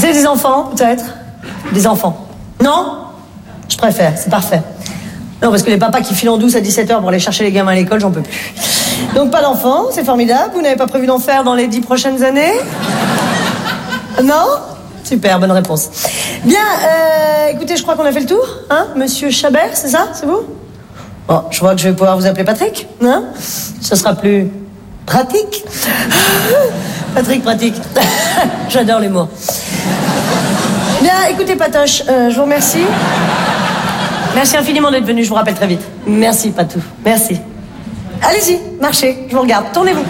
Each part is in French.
Vous avez des enfants, peut-être? Des enfants. Non? Je préfère, c'est parfait. Non, parce que les papas qui filent en douce à 17h pour aller chercher les gamins à l'école, j'en peux plus. Donc pas d'enfants, c'est formidable. Vous n'avez pas prévu d'en faire dans les 10 prochaines années? Non? Super, bonne réponse. Bien, écoutez, je crois qu'on a fait le tour, hein? Monsieur Chabert, c'est ça? C'est vous? Bon, je vois que je vais pouvoir vous appeler Patrick, hein? Ce sera plus pratique. Patrick, pratique. J'adore les mots. Bien, écoutez, Patoche, je vous remercie. Merci infiniment d'être venu, je vous rappelle très vite. Merci, Patou, merci. Allez-y, marchez, je vous regarde, tournez-vous.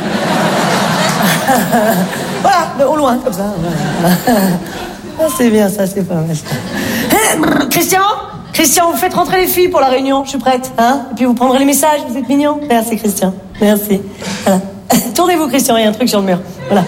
Voilà, au loin, comme ça. Ah, c'est bien, ça, c'est pas mal. Christian, vous faites rentrer les filles pour la réunion, je suis prête. Hein? Et puis vous prendrez les messages, vous êtes mignon. Merci, Christian, merci. Voilà. Tournez-vous, Christian, il y a un truc sur le mur. Voilà.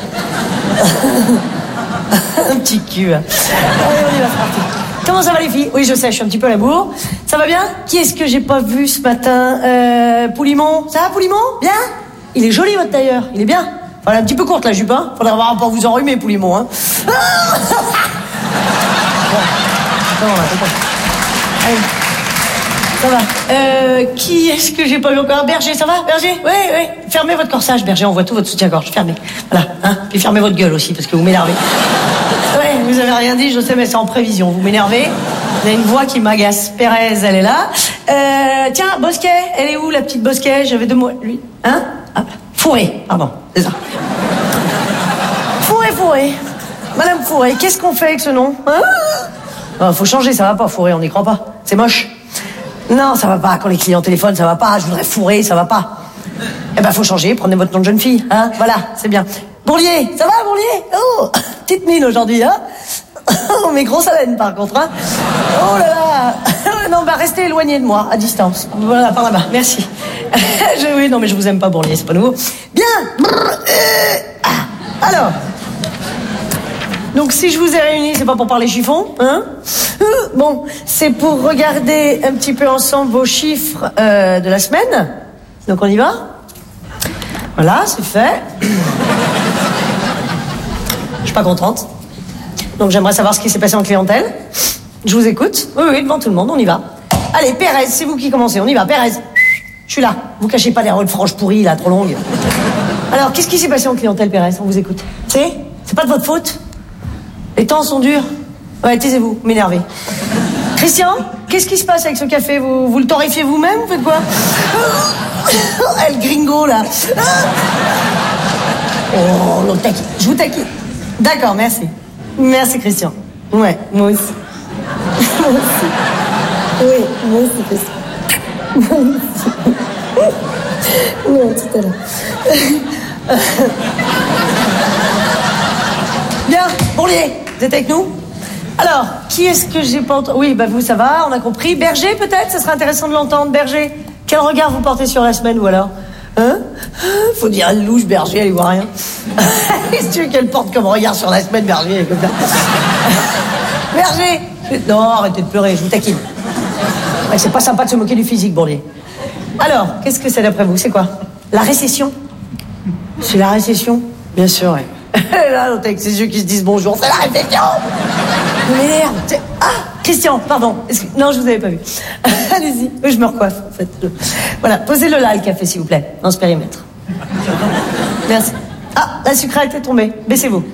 Un petit cul. Allez, on y va, c'est parti. Comment ça va les filles? Oui, je sais, je suis un petit peu à la bourre. Ça va bien? Qui est-ce que j'ai pas vu ce matin? Poulimon. Ça va, Poulimon? Bien? Il est joli, votre tailleur. Il est bien. Enfin, un petit peu courte, la jupe, hein. Faudrait voir pour vous enrhumer, Poulimon, hein. Bon. Allez. Ça va. Qui est-ce que j'ai pas vu encore? Berger, ça va? Berger? Oui. Fermez votre corsage, Berger, on voit tout votre soutien-gorge. Fermez. Voilà, hein. Puis fermez votre gueule aussi, parce que vous m'énervez. Ouais, vous avez rien dit, je sais, mais c'est en prévision. Vous m'énervez. Il y a une voix qui m'agace. Pérez, elle est là. Tiens, Bosquet, elle est où, la petite Bosquet? J'avais 2 mots. Lui. Hein? Ah, Fourré, pardon, c'est ça. Fourré. Madame Fourré, qu'est-ce qu'on fait avec ce nom? Hein? Faut changer, ça va pas, Fourré, on n'y croit pas. C'est moche. Non, ça va pas. Quand les clients téléphonent, ça va pas. Je voudrais Fourré, ça va pas. Eh ben, faut changer. Prenez votre nom de jeune fille, hein. Voilà, c'est bien. Bourlier, ça va, Bourlier? Oh, petite mine aujourd'hui, hein. Oh, mais grosse haleine, par contre, hein. Oh là là. Non, bah, restez éloigné de moi, à distance. Voilà, par là-bas, merci. Oui, non, mais je vous aime pas, Bourlier, c'est pas nouveau. Bien. Alors. Donc, si je vous ai réunis, c'est pas pour parler chiffon, hein. Bon, c'est pour regarder un petit peu ensemble vos chiffres de la semaine. Donc, on y va? Voilà, c'est fait. Je suis pas contente. Donc, j'aimerais savoir ce qui s'est passé en clientèle. Je vous écoute. Oui, devant tout le monde, on y va. Allez, Pérez, c'est vous qui commencez, on y va. Pérez, je suis là. Vous cachez pas derrière une frange pourrie, là, trop longue. Alors, qu'est-ce qui s'est passé en clientèle, Pérez? On vous écoute. C'est pas de votre faute. Les temps sont durs. Ouais, taisez-vous, m'énervez. Christian, qu'est-ce qui se passe avec ce café? Vous le torréfiez vous-même? Vous faites quoi? El gringo, là. Oh, l'autre taquine. Je vous taquine. D'accord, merci. Merci, Christian. Ouais, moi aussi. Moi aussi. Oui, moi aussi, Christian. Moi aussi. Non, tout à l'heure. Bien, Bourlier, vous êtes avec nous? Alors, qui est-ce que j'ai pas entendu? Oui, bah vous, ça va, on a compris. Berger, peut-être? Ça serait intéressant de l'entendre, Berger. Quel regard vous portez sur la semaine, ou alors? Hein? Faut dire, elle louche, Berger, elle y voit rien. Qu'est-ce que tu veux qu'elle porte comme regard sur la semaine, Berger, comme ça? Berger! Non, arrêtez de pleurer, je vous taquine. Ouais, c'est pas sympa de se moquer du physique, Bourlier. Alors, qu'est-ce que c'est d'après vous? C'est quoi? La récession? C'est la récession? Bien sûr, ouais. Là, l'autre avec ses yeux qui se disent bonjour, c'est la réflexion. Vous m'énerve. Ah, Christian, pardon. Non, je vous avais pas vu. Allez-y. Oui, je me recoiffe, en fait. Voilà, posez-le là, le café, s'il vous plaît, dans ce périmètre. Merci. Ah, la sucrète est tombée. Baissez-vous.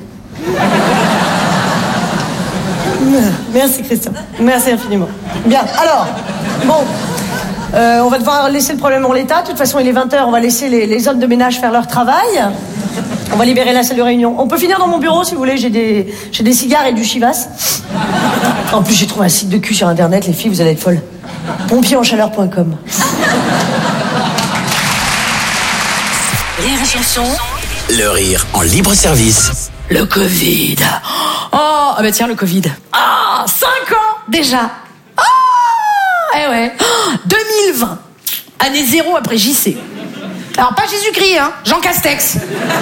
Merci, Christian. Merci infiniment. Bien, alors, bon... on va devoir laisser le problème en l'état. De toute façon, il est 20h, on va laisser les hommes de ménage faire leur travail. On va libérer la salle de réunion. On peut finir dans mon bureau, si vous voulez. J'ai des cigares et du chivas. En plus, j'ai trouvé un site de cul sur Internet. Les filles, vous allez être folles. Pompierenchaleur.com. Rire et chanson. Le rire en libre service. Le Covid. Oh, bah tiens, le Covid. Ah, 5 ans déjà. Eh ouais. 2020. Année 0 après JC. Alors pas Jésus-Christ, hein. Jean Castex.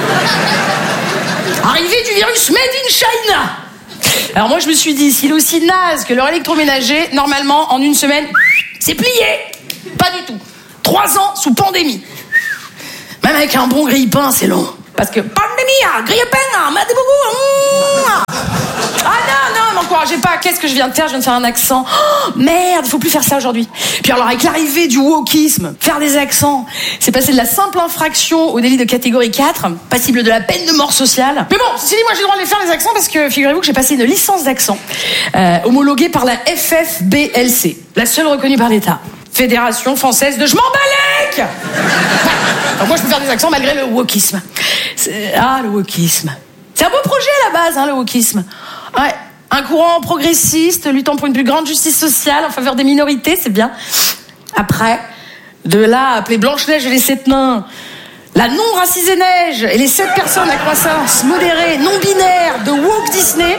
Arrivée du virus Made in China. Alors moi je me suis dit, s'il est aussi naze que leur électroménager, normalement en une semaine, c'est plié. Pas du tout. 3 ans sous pandémie. Même avec un bon grille-pain, c'est long. Parce que pandémie, grille-pain, mettez beaucoup. Ah non. chargez pas, qu'est-ce que je viens de faire? Je viens de faire un accent. Oh, merde, il faut plus faire ça aujourd'hui. Puis alors, avec l'arrivée du wokisme, faire des accents, c'est passé de la simple infraction au délit de catégorie 4, passible de la peine de mort sociale. Mais bon, ceci dit, moi j'ai le droit de les faire les accents parce que figurez-vous que j'ai passé une licence d'accent homologuée par la FFBLC, la seule reconnue par l'État. Fédération française de je m'en balèque. Alors moi je peux faire des accents malgré le wokisme. Le wokisme. C'est un beau projet à la base, hein, le wokisme. Ouais, un courant progressiste luttant pour une plus grande justice sociale en faveur des minorités, c'est bien. Après, de là à appeler Blanche-Neige et les 7 nains, la non-racisée neige et les 7 personnes à croissance modérée, non-binaire de woke Disney.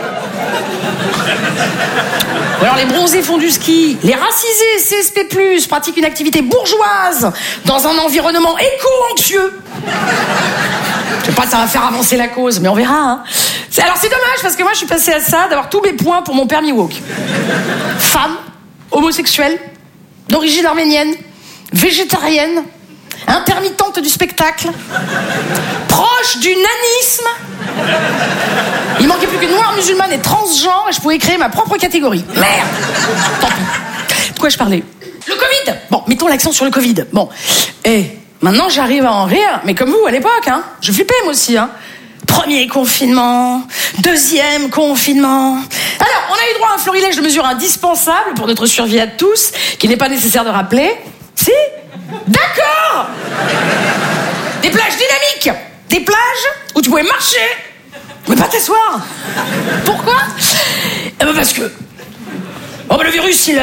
Ou alors les bronzés font du ski, les racisés CSP+, pratiquent une activité bourgeoise dans un environnement éco-anxieux. Je sais pas si ça va faire avancer la cause, mais on verra. Hein. Alors c'est dommage parce que moi je suis passée à ça d'avoir tous mes points pour mon permis woke. Femme, homosexuelle, d'origine arménienne, végétarienne, intermittente du spectacle, proche du nanisme. Il manquait plus que noire, musulmane et transgenre et je pouvais créer ma propre catégorie. Merde. Tant pis. De quoi je parlais? Le Covid. Bon, mettons l'accent sur le Covid. Bon. Maintenant j'arrive à en rire, mais comme vous à l'époque, hein. Je flippais moi aussi, hein. Premier confinement, deuxième confinement. Alors, on a eu droit à un florilège de mesures indispensables pour notre survie à tous, qu'il n'est pas nécessaire de rappeler. Si? D'accord. Des plages dynamiques. Des plages où tu pouvais marcher, mais pas t'asseoir. Pourquoi? Parce que... le virus, il...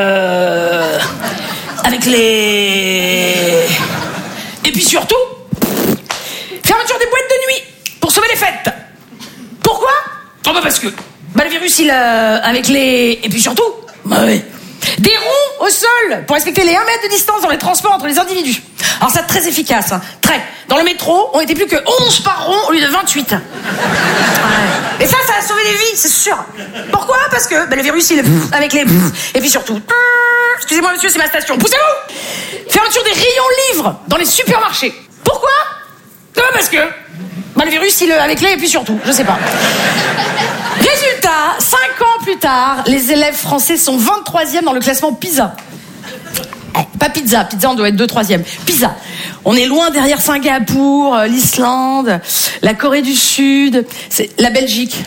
Avec les... Et puis surtout... Fermeture des boîtes de nuit pour sauver les fêtes. Pourquoi? Parce que... le virus, il... Avec les... Et puis surtout... oui. Des ronds au sol pour respecter les 1 mètre de distance dans les transports entre les individus. Alors ça, très efficace, hein. Très. Dans le métro, on était plus que 11 par rond au lieu de 28. Ouais. Et ça a sauvé des vies, c'est sûr. Pourquoi? Parce que le virus, il... Avec les... Et puis surtout... Excusez-moi monsieur, c'est ma station. Poussez-vous. Fermeture des rayons livres dans les supermarchés. Pourquoi? Parce que... le virus, il... Avec les... Et puis surtout, je sais pas. Résultat, 5 ans plus tard, les élèves français sont 23e dans le classement PISA. Pas pizza, on doit être 2-3e. PISA. On est loin derrière Singapour, l'Islande, la Corée du Sud, c'est la Belgique.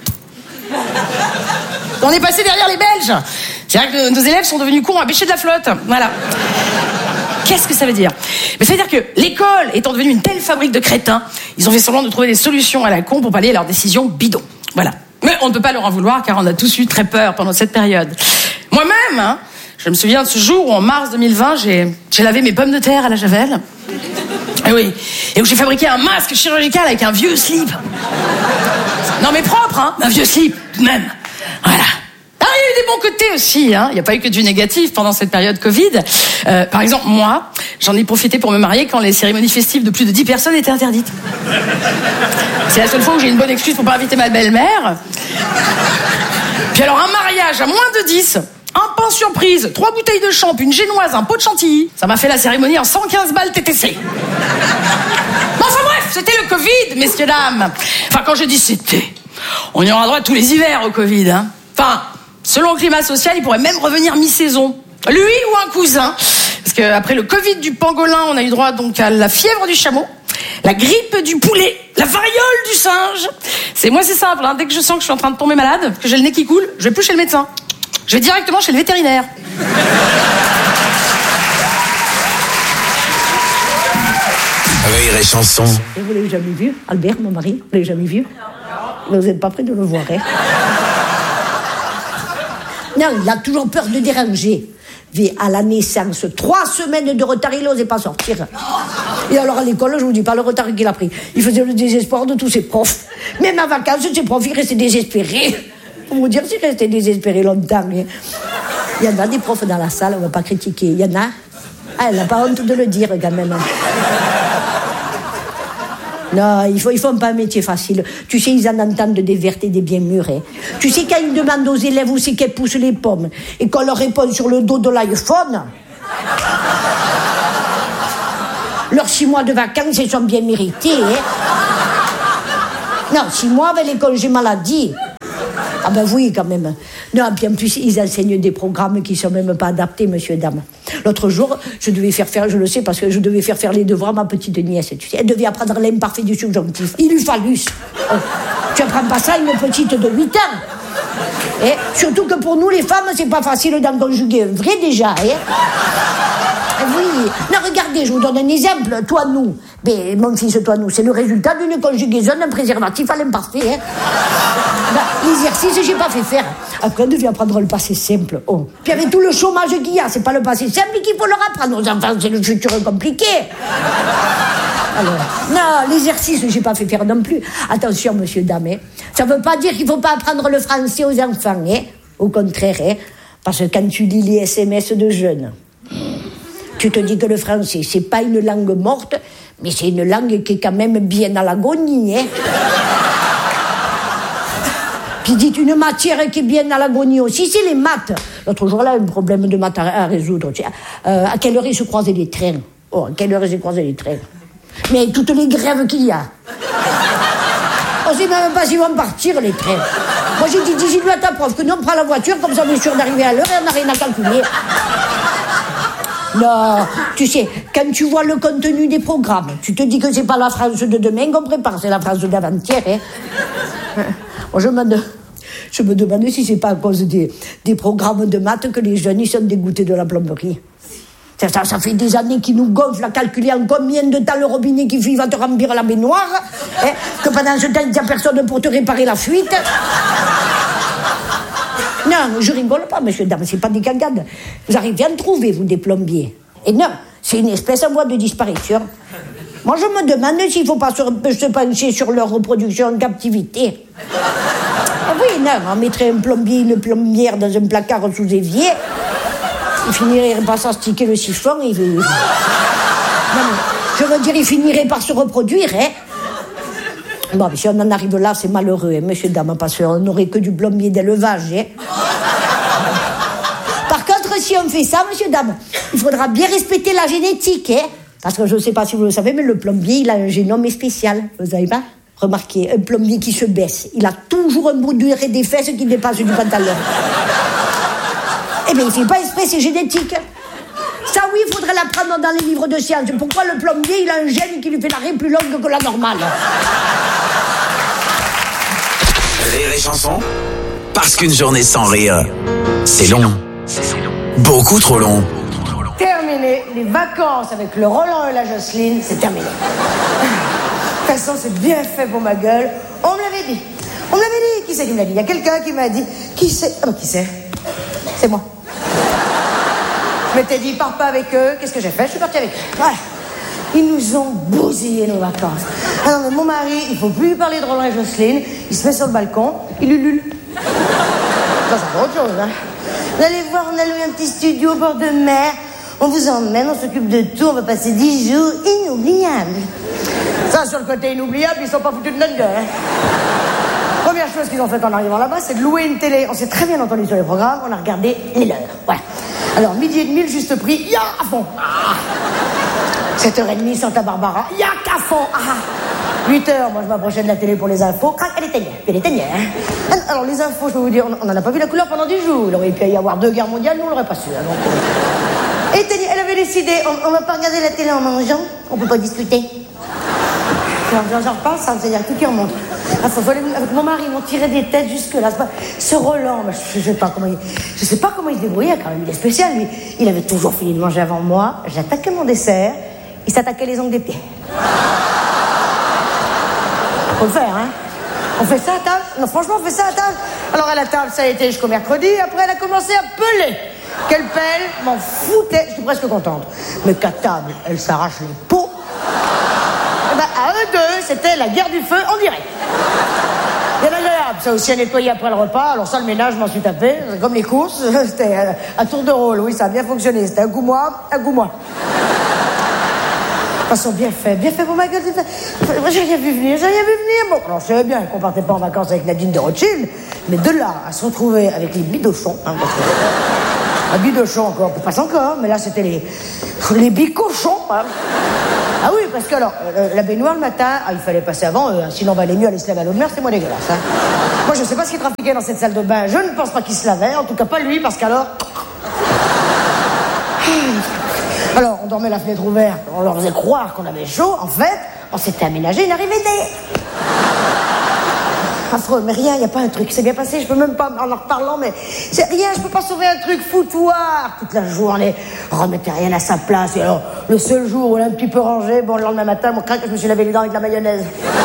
On est passé derrière les Belges. C'est vrai que nos élèves sont devenus cons à bêcher de la flotte. Voilà. Qu'est-ce que ça veut dire? Mais ça veut dire que l'école étant devenue une telle fabrique de crétins, ils ont fait semblant de trouver des solutions à la con pour pallier à leurs décisions bidons. Voilà. Mais on ne peut pas leur en vouloir car on a tous eu très peur pendant cette période. Moi-même, hein, je me souviens de ce jour où en mars 2020, j'ai lavé mes pommes de terre à la javel. Et oui. Et où j'ai fabriqué un masque chirurgical avec un vieux slip. Non mais propre, hein, un vieux slip, tout de même. Voilà. Ah, il y a eu des bons côtés aussi, hein. Il n'y a pas eu que du négatif pendant cette période Covid. Par exemple, moi, j'en ai profité pour me marier quand les cérémonies festives de plus de 10 personnes étaient interdites. C'est la seule fois où j'ai une bonne excuse pour pas inviter ma belle-mère. Puis alors, un mariage à moins de 10, un pain surprise, 3 bouteilles de champ, une génoise, un pot de chantilly. Ça m'a fait la cérémonie en 115 balles TTC. Enfin bref, c'était le Covid, messieurs, dames. Enfin, quand je dis c'était, on y aura droit tous les hivers au Covid, hein. Enfin, selon le climat social, il pourrait même revenir mi-saison. Lui ou un cousin. Parce qu'après le Covid du pangolin, on a eu droit donc à la fièvre du chameau, la grippe du poulet, la variole du singe. Moi, c'est simple, hein. Dès que je sens que je suis en train de tomber malade, que j'ai le nez qui coule, je vais plus chez le médecin. Je vais directement chez le vétérinaire. Rire et chanson. Et vous l'avez jamais vu, Albert, mon mari? Vous l'avez jamais vu? Mais vous n'êtes pas prêt de le voir, hein? Non, il a toujours peur de déranger. Mais à la naissance, 3 semaines de retard, il n'osait pas sortir. Et alors à l'école, je vous dis pas le retard qu'il a pris. Il faisait le désespoir de tous ses profs. Même à vacances, ses profs, ils restaient désespérés. Pour vous dire, s'ils restaient désespérés longtemps. Il y en a des profs dans la salle, on ne va pas critiquer. Il y en a. Ah, elle n'a pas honte de le dire, quand même. Non, ils font pas un métier facile. Tu sais, ils en entendent des vertes et des bien mûres. Hein. Tu sais, quand ils demandent aux élèves où c'est qu'elles poussent les pommes et qu'on leur répond sur le dos de l'iPhone, leurs 6 mois de vacances, ils sont bien mérités. Hein. Non, 6 mois avec les congés maladie. Ah ben oui, quand même. Non, puis en plus, ils enseignent des programmes qui sont même pas adaptés, monsieur, dame. L'autre jour, je le sais parce que je devais faire les devoirs à ma petite nièce, tu sais. Elle devait apprendre l'imparfait du subjonctif. Il lui fallus. Tu apprends pas ça à une petite de 8 ans. Et surtout que pour nous, les femmes, c'est pas facile d'en conjuguer un vrai déjà, hein. Oui. Non, regardez, je vous donne un exemple. Toi, nous. Mais mon fils, toi, nous, c'est le résultat d'une conjugaison d'un préservatif à l'imparfait. Hein. L'exercice, j'ai pas fait faire. Après, on devait apprendre le passé simple. Oh. Puis avec tout le chômage qu'il y a, c'est pas le passé simple qu'il faut leur apprendre aux enfants, c'est le futur compliqué. Alors, non, l'exercice, j'ai pas fait faire non plus. Attention, monsieur, dame, hein. Ça veut pas dire qu'il faut pas apprendre le français aux enfants, hein. Au contraire, hein. Parce que quand tu lis les SMS de jeunes, tu te dis que le français, c'est pas une langue morte, mais c'est une langue qui est quand même bien à l'agonie, hein. Puis dites une matière qui est bien à l'agonie aussi, c'est les maths. L'autre jour, là, un problème de maths à résoudre. À quelle heure ils se croisent les trains? Oh, à quelle heure ils se croisent les trains? Mais toutes les grèves qu'il y a. On sait même pas s'ils vont partir, les trains. Moi, j'ai dit, dis-lui à ta prof que nous, on prend la voiture, comme ça, on est sûr d'arriver à l'heure et on n'a rien à calculer. Non, tu sais, quand tu vois le contenu des programmes, tu te dis que c'est pas la France de demain qu'on prépare, c'est la France d'avant-hier, hein. Moi, je me demande si c'est pas à cause des programmes de maths que les jeunes, ils sont dégoûtés de la plomberie. Ça fait des années qu'ils nous gonflent à calculer en combien de temps le robinet qui va te remplir la baignoire, hein, que pendant ce temps, il n'y a personne pour te réparer la fuite. Non, je rigole pas, monsieur, dame, c'est pas des cagades. Vous arrivez à en trouver, vous, des plombiers. Et non, c'est une espèce en voie de disparition. Moi, je me demande s'il faut pas se pencher sur leur reproduction en captivité. Ah oui, non, on mettrait un plombier, une plombière dans un placard sous évier. Il finirait par s'astiquer le siphon et... Non, mais, je veux dire, il finirait par se reproduire, hein. Bon, mais si on en arrive là, c'est malheureux, hein, monsieur, dame, parce qu'on n'aurait que du plombier d'élevage, hein. Par contre, si on fait ça, monsieur, dame, il faudra bien respecter la génétique, hein. Parce que je ne sais pas si vous le savez, mais le plombier, il a un génome spécial. Vous savez pas? Remarquez, un plombier qui se baisse, il a toujours un bout d'urée des fesses qui dépasse du pantalon. Eh bien, il fait pas exprès, c'est génétique. Ça, oui, il faudrait l'apprendre dans les livres de sciences. Pourquoi le plombier, il a un gène qui lui fait l'arrêt plus longue que la normale? Rire et chanson, parce qu'une journée sans rire, c'est long. Beaucoup trop long. Terminé. Les vacances avec le Roland et la Jocelyne, c'est terminé. De toute façon, c'est bien fait pour ma gueule. On me l'avait dit. On me l'avait dit. Qui c'est qui me l'a dit? Il y a quelqu'un qui m'a dit. Qui c'est? Ah, qui c'est? C'est moi. Je m'étais dit, pars pas avec eux. Qu'est-ce que j'ai fait? Je suis partie avec eux. Voilà. Ils nous ont bousillé nos vacances. Ah non, mais mon mari, il faut plus lui parler de Roland et Jocelyne. Il se met sur le balcon, il ulule. Ça, c'est pas autre chose, hein. Vous allez voir, on a loué un petit studio au bord de mer. On vous emmène, on s'occupe de tout. On va passer 10 jours inoubliables. Ça, sur le côté inoubliable, ils sont pas foutus de notre gueule, hein. Première chose qu'ils ont faite en arrivant là-bas, c'est de louer une télé. On s'est très bien entendu sur les programmes, on a regardé les leurs. Voilà. Alors, 12h30, le juste prix, ya à fond. 7h30, Santa Barbara, ya qu'à fond. 8h, moi je m'approchais de la télé pour les infos. Crac, elle éteignait, puis elle éteignait, hein. Alors, les infos, je peux vous dire, on n'en a pas vu la couleur pendant 10 jours. Il aurait pu y avoir 2 guerres mondiales, nous on l'aurait pas su. Hein, donc, éteignait, elle avait décidé, on va pas regarder la télé en mangeant, on peut pas discuter. Alors, j'en repense, ça, c'est-à-dire tout qui remonte. Avec mon mari, ils m'ont tiré des têtes jusque-là. Ce Roland, je sais pas comment il se débrouillait quand même. Il est spécial, lui. Il avait toujours fini de manger avant moi. J'attaquais mon dessert. Il s'attaquait les ongles des pieds. Faut le faire, hein. On fait ça à table? Non, franchement, on fait ça à table. Alors, à la table, ça a été jusqu'au mercredi. Après, elle a commencé à peler. Quelle pelle, m'en foutait. J'étais presque contente. Mais qu'à table, elle s'arrache les peaux. À eux deux, c'était la guerre du feu en direct. Bien agréable, ça aussi à nettoyer après le repas. Alors ça, le ménage, je m'en suis tapé. Comme les courses, c'était à tour de rôle. Oui, ça a bien fonctionné. C'était un coup moi, un coup moi. De toute façon, bien fait pour ma gueule. J'ai rien vu venir. Bon, alors je savais bien qu'on partait pas en vacances avec Nadine de Rothschild, mais de là à se retrouver avec les bidochons, hein, un bidochon encore, on passe encore, mais là c'était les bicochons, hein. Ah oui, parce que alors, la baignoire le matin, il fallait passer avant, sinon on valait mieux aller se laver à l'eau de mer, c'est moins dégueulasse. Hein. Moi, je sais pas ce qu'il trafiquait dans cette salle de bain, je ne pense pas qu'il se lavait, en tout cas pas lui, parce qu'alors... Alors, on dormait la fenêtre ouverte, on leur faisait croire qu'on avait chaud, en fait, on s'était aménagé une arrivée d'air. Affreux, mais rien, il n'y a pas un truc qui s'est bien passé, je peux même pas, en leur parlant, mais c'est rien, je peux pas sauver un truc foutoir. Toute la journée, on remettait rien à sa place, et alors, le seul jour où on l'a un petit peu rangé, bon, le lendemain matin, mon craque, je me suis lavé les dents avec de la mayonnaise.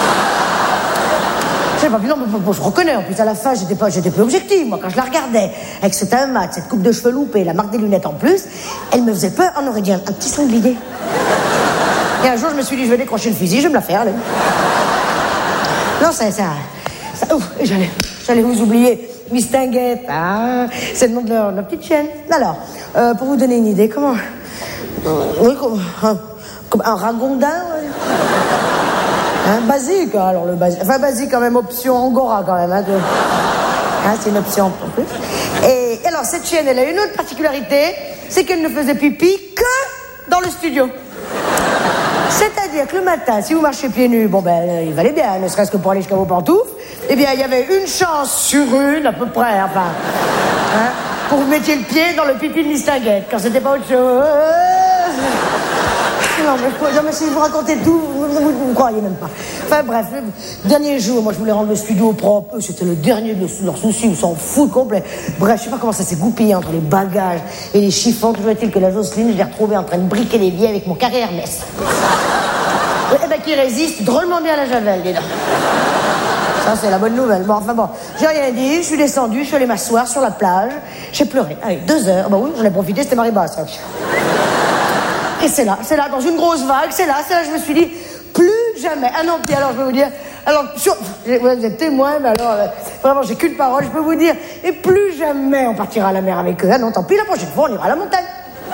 Je sais pas, puis non, mais je reconnais, en plus, à la fin, j'étais plus objective, moi, quand je la regardais, avec ce teint mat, cette coupe de cheveux loupée, la marque des lunettes en plus, elle me faisait peur, on aurait dit un petit sanglier. Et un jour, je me suis dit, je vais décrocher le fusil, je vais me la faire, là. Non, ça, j'allais vous oublier. Miss Tinguette, ah, c'est le nom de leur petite chienne. Alors, pour vous donner une idée, comment... oui, comme un ragondin, ouais. Hein, basique, alors le basique. Enfin, basique quand même, option Angora quand même. Hein, c'est une option en plus. Et alors, cette chienne, elle a une autre particularité, c'est qu'elle ne faisait pipi que dans le studio. C'est-à-dire que le matin, si vous marchez pieds nus, bon ben, il valait bien, ne serait-ce que pour aller jusqu'à vos pantoufles, eh bien, il y avait une chance sur une, à peu près, enfin, hein, pour vous mettiez le pied dans le pipi de Miss Tinguette, quand c'était pas autre chose. Non, mais si vous racontez tout, vous ne croyez même pas. Enfin, bref, le dernier jour, moi, je voulais rendre le studio propre. Eux, c'était le dernier de leurs soucis, ils s'en foutent complet. Bref, je sais pas comment ça s'est goupillé entre les bagages et les chiffons. Toujours est-il que la Jocelyne, je l'ai retrouvée en train de briquer les billets avec mon carré Hermès. Eh ben, qui résiste drôlement bien à la javel, dis donc. Ça, c'est la bonne nouvelle. Bon, enfin bon, j'ai rien dit, je suis descendue, je suis allée m'asseoir sur la plage. J'ai pleuré. Allez, 2 heures. Bah oui, j'en ai profité, c'était marée basse. Et c'est là, dans une grosse vague, c'est là, je me suis dit, plus jamais. Ah non, puis alors, je peux vous dire, alors, vous êtes témoin, mais alors, vraiment, j'ai qu'une parole, je peux vous dire, et plus jamais on partira à la mer avec eux. Ah non, tant pis, la prochaine fois, on ira à la montagne.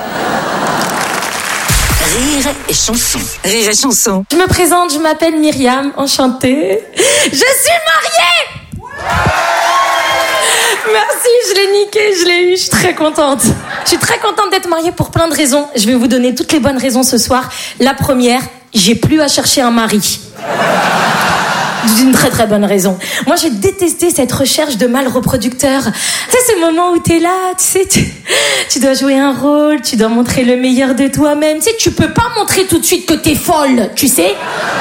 Rire et chanson. Rire et chanson. Je me présente, je m'appelle Myriam, enchantée. Je suis mariée! Merci, je l'ai niqué, je l'ai eu, je suis très contente. Je suis très contente d'être mariée pour plein de raisons. Je vais vous donner toutes les bonnes raisons ce soir. La première, j'ai plus à chercher un mari. D'une très très bonne raison. Moi, j'ai détesté cette recherche de mâle reproducteur. Tu sais, ce moment où t'es là, tu sais, tu dois jouer un rôle, tu dois montrer le meilleur de toi-même. Tu sais, tu peux pas montrer tout de suite que t'es folle, tu sais.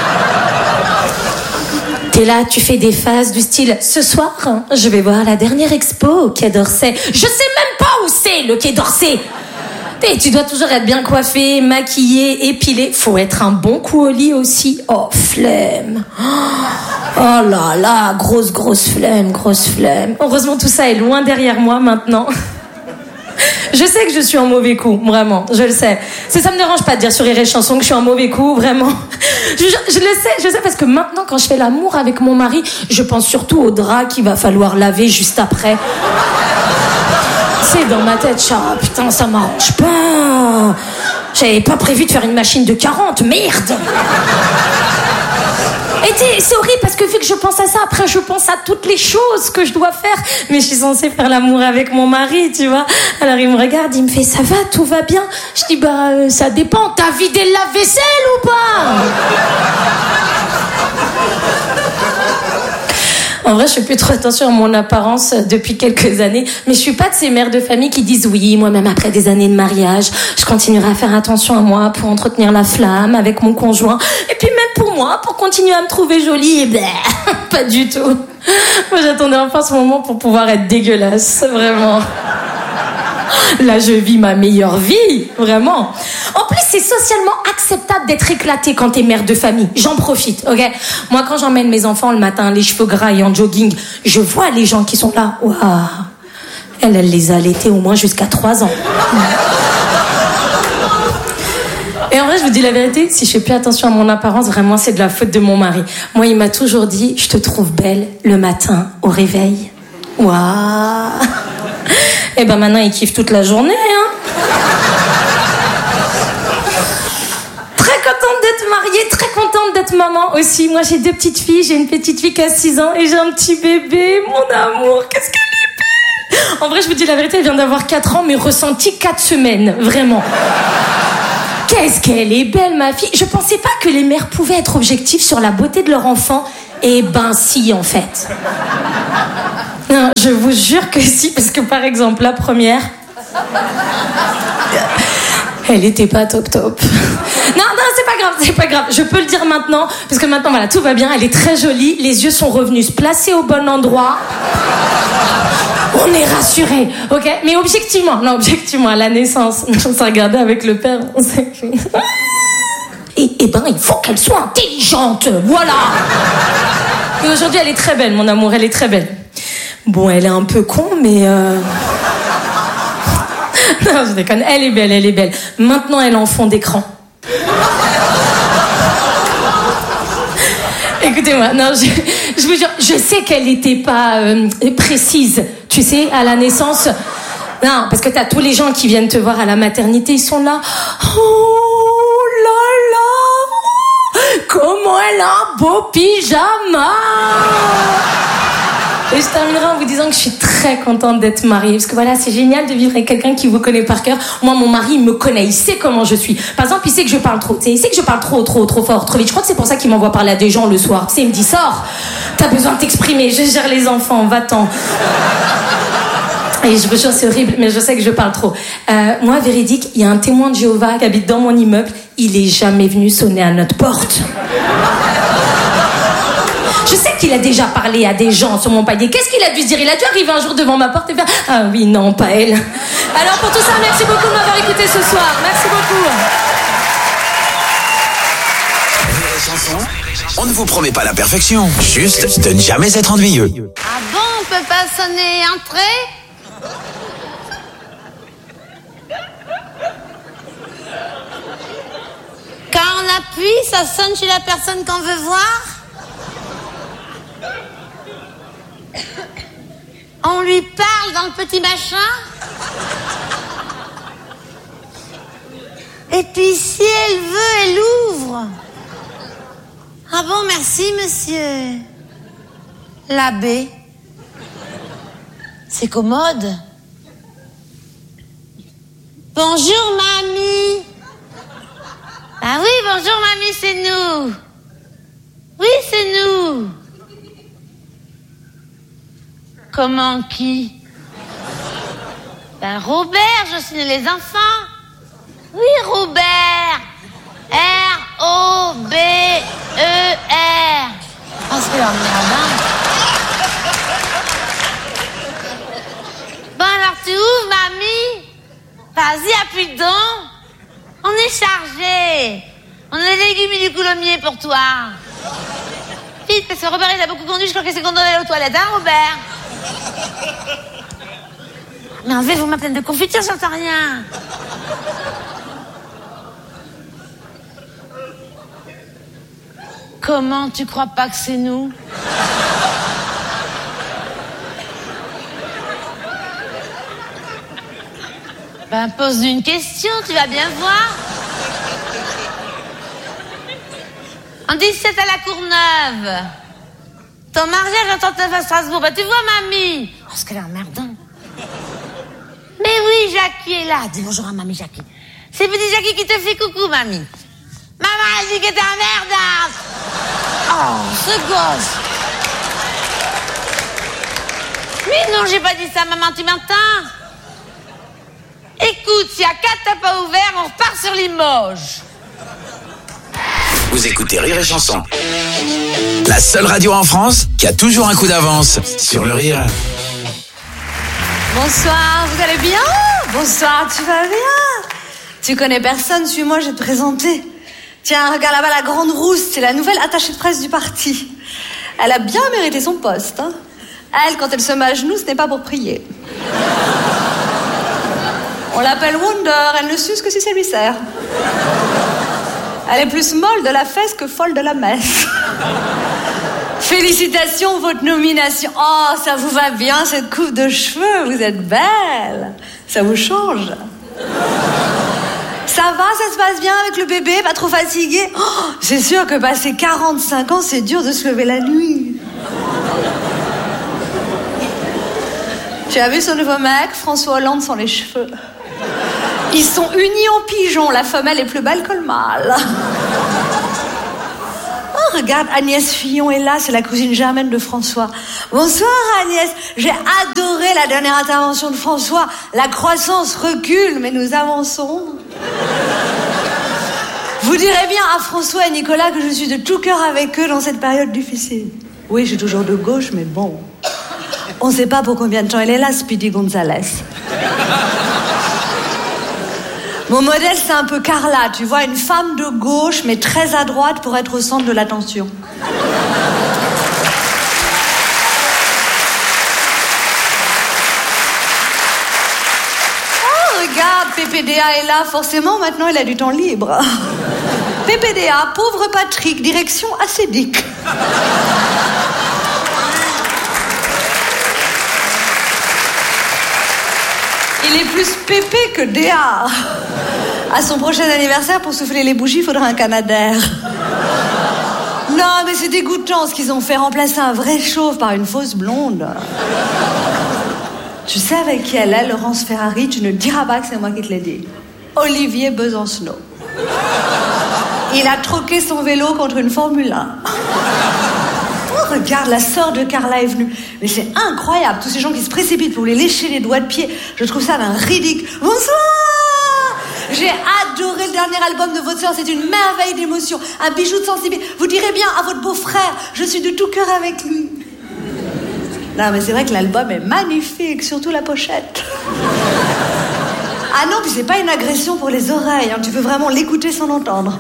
T'es là, tu fais des phases du style « Ce soir, je vais voir la dernière expo au Quai d'Orsay. » Je sais même pas où c'est, le Quai d'Orsay. Et tu dois toujours être bien coiffé, maquillé, épilé. Faut être un bon coup au lit aussi. Oh, flemme. Oh là là, grosse flemme. Heureusement, tout ça est loin derrière moi maintenant. Je sais que je suis en mauvais coup, vraiment, je le sais. Ça me dérange pas de dire sur Rire et Chanson que je suis en mauvais coup, vraiment. Je le sais parce que maintenant, quand je fais l'amour avec mon mari, je pense surtout au drap qu'il va falloir laver juste après. C'est dans ma tête, oh, putain, ça m'arrange pas. J'avais pas prévu de faire une machine de 40, merde. Et c'est horrible parce que vu que je pense à ça, après je pense à toutes les choses que je dois faire. Mais je suis censée faire l'amour avec mon mari, tu vois. Alors il me regarde, il me fait « Ça va, tout va bien ?» Je dis « Bah, ça dépend, t'as vidé le lave-vaisselle ou pas ?» En vrai, je fais plus trop attention à mon apparence depuis quelques années, mais je suis pas de ces mères de famille qui disent oui, moi même après des années de mariage, je continuerai à faire attention à moi pour entretenir la flamme avec mon conjoint, et puis même pour moi, pour continuer à me trouver jolie, et ben, pas du tout. Moi, j'attendais enfin ce moment pour pouvoir être dégueulasse, vraiment. Là, je vis ma meilleure vie, vraiment. En plus, c'est socialement acceptable d'être éclatée quand t'es mère de famille. J'en profite, ok? Moi, quand j'emmène mes enfants le matin, les cheveux gras et en jogging, je vois les gens qui sont là. Waouh! Elle les a allaités au moins jusqu'à 3 ans. Et en vrai, je vous dis la vérité, si je fais plus attention à mon apparence, vraiment, c'est de la faute de mon mari. Moi, il m'a toujours dit, je te trouve belle le matin au réveil. Waouh! Et ben maintenant, il kiffe toute la journée, hein. Très contente d'être mariée, très contente d'être maman aussi. Moi, j'ai 2 petites filles. J'ai une petite fille qui a 6 ans et j'ai un petit bébé. Mon amour, qu'est-ce qu'elle est belle. En vrai, je vous dis la vérité, elle vient d'avoir 4 ans, mais ressenti 4 semaines, vraiment. Qu'est-ce qu'elle est belle, ma fille. Je pensais pas que les mères pouvaient être objectives sur la beauté de leur enfant. Eh ben si, en fait. Non, je vous jure que si, parce que par exemple, la première... Elle était pas top. Non, c'est pas grave. Je peux le dire maintenant, parce que maintenant, voilà, tout va bien. Elle est très jolie, les yeux sont revenus se placer au bon endroit. On est rassurés, ok? Mais objectivement, à la naissance, on s'est regardé avec le père, on s'est fait... Eh ben, il faut qu'elle soit intelligente, voilà. Et aujourd'hui, elle est très belle, mon amour, elle est très belle. Bon, elle est un peu con, mais... Non, je déconne, elle est belle. Maintenant, elle est en fond d'écran. Écoutez-moi, non, je vous jure, je sais qu'elle n'était pas précise, tu sais, à la naissance. Non, parce que t'as tous les gens qui viennent te voir à la maternité, ils sont là. Oh là là, comment elle a un beau pyjama. Et je terminerai en vous disant que je suis très contente d'être mariée. Parce que voilà, c'est génial de vivre avec quelqu'un qui vous connaît par cœur. Moi, mon mari, il me connaît. Il sait comment je suis. Par exemple, il sait que je parle trop. Il sait que je parle trop fort, trop vite. Je crois que c'est pour ça qu'il m'envoie parler à des gens le soir. Tu sais, il me dit, sors. T'as besoin de t'exprimer. Je gère les enfants. Va-t'en. Et je vous jure, c'est horrible, mais je sais que je parle trop. Moi, véridique, il y a un témoin de Jéhovah qui habite dans mon immeuble. Il est jamais venu sonner à notre porte. Je sais qu'il a déjà parlé à des gens sur mon palier. Qu'est-ce qu'il a dû se dire? Il a dû arriver un jour devant ma porte et faire « Ah oui, non, pas elle. » Alors pour tout ça, merci beaucoup de m'avoir écouté ce soir. Merci beaucoup. On ne vous promet pas la perfection, juste de ne jamais être ennuyeux. Ah bon, on peut pas sonner entrée? Quand on appuie, ça sonne chez la personne qu'on veut voir? On lui parle dans le petit machin? Et puis si elle veut, elle ouvre. Ah bon, merci monsieur l'abbé. C'est commode. Bonjour mamie. Ah oui, bonjour mamie, c'est nous. Oui, c'est nous. Comment qui? Ben Robert, je signe les enfants. Oui, Robert. R-O-B-E-R. Oh, c'est l'emmerdant. Bon, alors tu ouvres, mamie? Vas-y, appuie donc. On est chargé. On a des légumes et du coulommier pour toi. Vite, parce que Robert, il a beaucoup conduit. Je crois que c'est qu'on doit aller aux toilettes, hein, Robert? Mais enlevez-vous ma pleine de confiture, j'entends rien. Comment tu crois pas que c'est nous? Ben, pose-lui une question, tu vas bien voir. En 17 à la Courneuve. Ton mariage en 39 à Strasbourg. Ben, tu vois, mamie. Oh, ce qu'elle est emmerdante. Mais oui, Jackie est là. Dis bonjour à mamie Jackie. C'est petit Jackie qui te fait coucou, mamie. Maman, elle dit que t'es emmerdante. Oh, ce gosse. Mais non, j'ai pas dit ça, maman, tu m'entends? Écoute, s'il y a 4 t'as pas ouvert, on repart sur Limoges. Vous écoutez Rire et Chanson, la seule radio en France qui a toujours un coup d'avance sur le rire. Bonsoir, vous allez bien? Bonsoir, tu vas bien? Tu connais personne, suis-moi, je vais te présenter. Tiens, regarde là-bas la grande rousse, c'est la nouvelle attachée de presse du parti. Elle a bien mérité son poste, hein. Elle, quand elle se met à genoux, ce n'est pas pour prier. On l'appelle Wonder, elle ne suce que si ça lui sert. Elle est plus molle de la fesse que folle de la messe. Félicitations, votre nomination. Oh, ça vous va bien, cette coupe de cheveux, vous êtes belle. Ça vous change. Ça va, ça se passe bien avec le bébé, pas trop fatigué? Oh, c'est sûr que passer 45 ans, c'est dur de se lever la nuit. Tu as vu ce nouveau mec, François Hollande, sans les cheveux? Ils sont unis en pigeons, la femelle est plus belle que le mâle. Oh, regarde, Agnès Fillon est là, c'est la cousine germaine de François. Bonsoir Agnès, j'ai adoré la dernière intervention de François. La croissance recule, mais nous avançons. Vous direz bien à François et Nicolas que je suis de tout cœur avec eux dans cette période difficile. Oui, je suis toujours de gauche, mais bon. On ne sait pas pour combien de temps elle est là, Speedy Gonzalez. Mon modèle, c'est un peu Carla, tu vois, une femme de gauche, mais très à droite pour être au centre de l'attention. Oh, regarde, PPDA est là, forcément, maintenant, il a du temps libre. PPDA, pauvre Patrick, direction acédique. Il est plus pépé que DA. À son prochain anniversaire, pour souffler les bougies, il faudra un Canadair. Non, mais c'est dégoûtant ce qu'ils ont fait, remplacer un vrai chauve par une fausse blonde. Tu sais avec qui elle est, Laurence Ferrari, tu ne diras pas que c'est moi qui te l'ai dit. Olivier Besancenot. Il a troqué son vélo contre une Formule 1. Oh, regarde, la sœur de Carla est venue. Mais c'est incroyable, tous ces gens qui se précipitent pour les lécher les doigts de pied. Je trouve ça d'un ridicule. Bonsoir! J'ai adoré le dernier album de votre sœur, c'est une merveille d'émotion, un bijou de sensibilité. Vous direz bien à votre beau-frère, je suis de tout cœur avec lui. Non, mais c'est vrai que l'album est magnifique, surtout la pochette. Ah non, puis c'est pas une agression pour les oreilles, hein. Tu peux vraiment l'écouter sans l'entendre.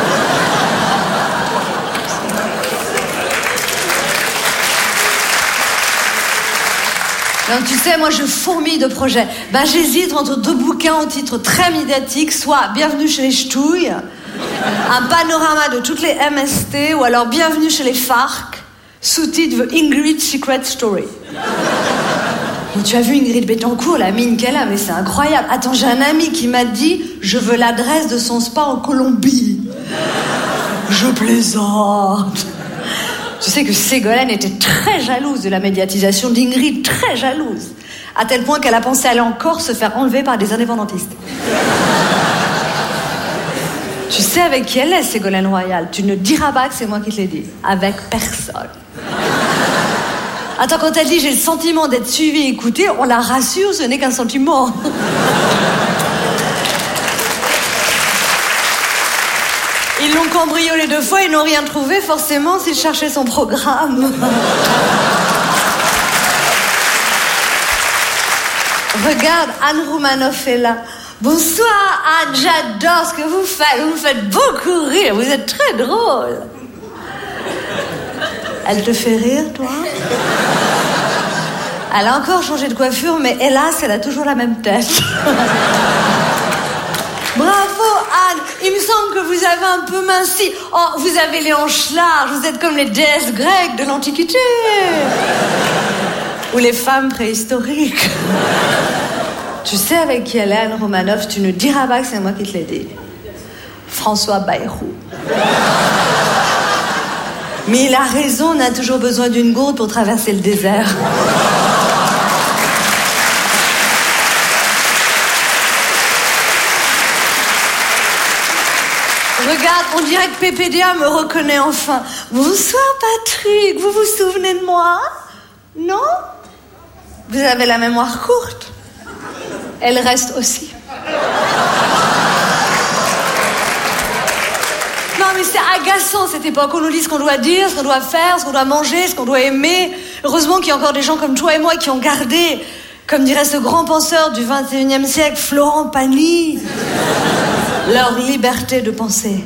Non, tu sais, moi je fourmille de projets. Ben j'hésite entre deux bouquins au titre très médiatique, soit Bienvenue chez les Ch'touilles, un panorama de toutes les MST, ou alors Bienvenue chez les FARC, sous-titre The Ingrid Secret Story. Bon, tu as vu Ingrid Betancourt, la mine qu'elle a, mais c'est incroyable. Attends, j'ai un ami qui m'a dit « Je veux l'adresse de son spa en Colombie. » Je plaisante. Tu sais que Ségolène était très jalouse de la médiatisation d'Ingrid, très jalouse. À tel point qu'elle a pensé aller en Corse se faire enlever par des indépendantistes. Tu sais avec qui elle est, Ségolène Royal? Tu ne diras pas que c'est moi qui te l'ai dit. Avec personne. Attends, quand elle dit j'ai le sentiment d'être suivie et écoutée, on la rassure, ce n'est qu'un sentiment. Ils l'ont cambriolé 2 fois, ils n'ont rien trouvé, forcément, s'ils cherchaient son programme. Regarde, Anne Roumanoff est là. Bonsoir, Anne, j'adore ce que vous faites. Vous me faites beaucoup rire, vous êtes très drôle. Elle te fait rire, toi? Elle a encore changé de coiffure, mais hélas, elle a toujours la même tête. Bravo, Anne. Il me semble que vous avez un peu minci. Oh, vous avez les hanches larges. Vous êtes comme les déesses grecques de l'Antiquité. Ou les femmes préhistoriques. Tu sais avec qui elle est, Anne Romanoff? Tu ne diras pas que c'est moi qui te l'ai dit. François Bayrou. Mais il a raison, on a toujours besoin d'une gourde pour traverser le désert. Regarde, on dirait que PPDA me reconnaît enfin. Bonsoir Patrick, vous vous souvenez de moi? Non? Vous avez la mémoire courte. Elle reste aussi. Non mais c'est agaçant cette époque. On nous dit ce qu'on doit dire, ce qu'on doit faire, ce qu'on doit manger, ce qu'on doit aimer. Heureusement qu'il y a encore des gens comme toi et moi qui ont gardé, comme dirait ce grand penseur du 21e siècle, Florent Pagny, leur liberté de penser.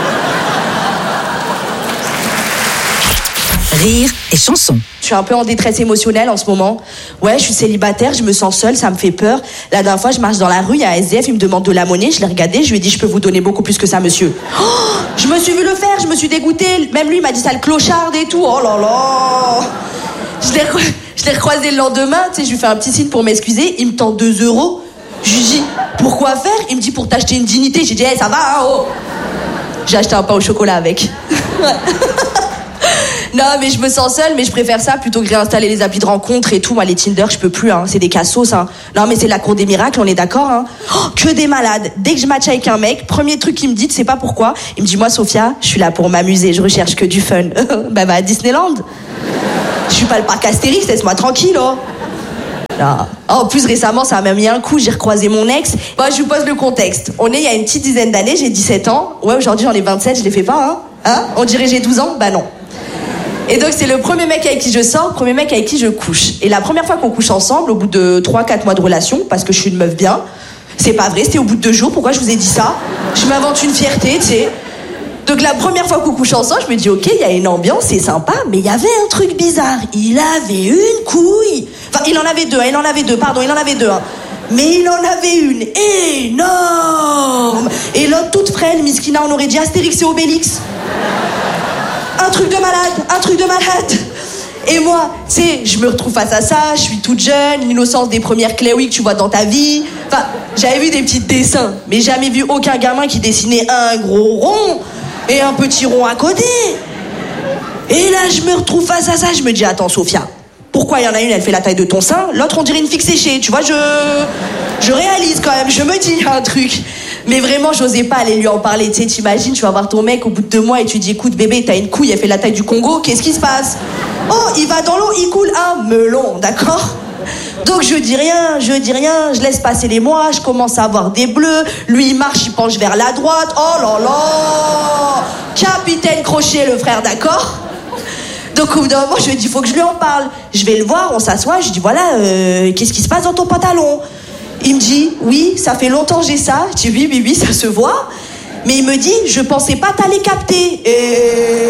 Rire et chanson. Je suis un peu en détresse émotionnelle en ce moment. Ouais, je suis célibataire, je me sens seule, ça me fait peur. La dernière fois, je marche dans la rue, il y a un SDF, il me demande de la monnaie, je l'ai regardé, je lui ai dit, je peux vous donner beaucoup plus que ça, monsieur. Oh, je me suis vu le faire, je me suis dégoûtée. Même lui, il m'a dit, sale clocharde et tout. Oh là là. Je l'ai recroisé le lendemain, tu sais, je lui fais un petit signe pour m'excuser, il me tend 2 €. Je lui dis, pourquoi faire? Il me dit, pour t'acheter une dignité. J'ai dit, hey, ça va, hein, oh. J'ai acheté un pain au chocolat avec. Non, mais je me sens seule, mais je préfère ça plutôt que réinstaller les applis de rencontre et tout. Moi, les Tinder, je peux plus, hein. C'est des cassos, hein. Non, mais c'est la cour des miracles, on est d'accord, hein. Oh, que des malades. Dès que je match avec un mec, premier truc qu'il me dit, tu sais pas pourquoi, il me dit, moi, Sophia, je suis là pour m'amuser, je recherche que du fun. Bah, à Disneyland. Je suis pas le parc Astérix, laisse-moi tranquille, oh. Non. En plus, récemment, ça m'a mis un coup, j'ai recroisé mon ex. Moi, je vous pose le contexte. On est il y a une petite dizaine d'années, j'ai 17 ans. Ouais, aujourd'hui, j'en ai 27, je les fais pas, hein. On dirait j'ai 12 ans? Bah non. Et donc c'est le premier mec avec qui je sors, le premier mec avec qui je couche. Et la première fois qu'on couche ensemble, au bout de 3-4 mois de relation, parce que je suis une meuf bien, c'est pas vrai, c'était au bout de 2 jours, pourquoi je vous ai dit ça? Je m'invente une fierté, tu sais. Donc la première fois qu'on couche ensemble, je me dis ok, il y a une ambiance, c'est sympa, mais il y avait un truc bizarre. Il avait une couille. Enfin, il en avait deux, hein. Mais il en avait une énorme. Et l'autre toute frêle, Miskina, on aurait dit Astérix et Obélix. Un truc de malade. Et moi, tu sais, je me retrouve face à ça, je suis toute jeune, l'innocence des premières Chloé que tu vois dans ta vie. Enfin, j'avais vu des petits dessins, mais jamais vu aucun gamin qui dessinait un gros rond et un petit rond à côté. Et là, je me retrouve face à ça, je me dis, attends, Sophia, pourquoi il y en a une, elle fait la taille de ton sein, l'autre, on dirait une figue séchée, tu vois, je réalise quand même, je me dis, il y a un truc. Mais vraiment, j'osais pas aller lui en parler. Tu sais, t'imagines, tu vas voir ton mec au bout de 2 mois et tu dis, écoute, bébé, t'as une couille, elle fait la taille du Congo, qu'est-ce qui se passe? Oh, il va dans l'eau, il coule un melon, d'accord? Donc je dis rien, je laisse passer les mois, je commence à avoir des bleus, lui il marche, il penche vers la droite, oh là là, Capitaine Crochet le frère, d'accord? Donc au bout d'un moment, je lui dis, faut que je lui en parle. Je vais le voir, on s'assoit, je dis, voilà, qu'est-ce qui se passe dans ton pantalon? Il me dit, oui, ça fait longtemps que j'ai ça. Je dis, oui, ça se voit. Mais il me dit, je pensais pas t'aller capter. Et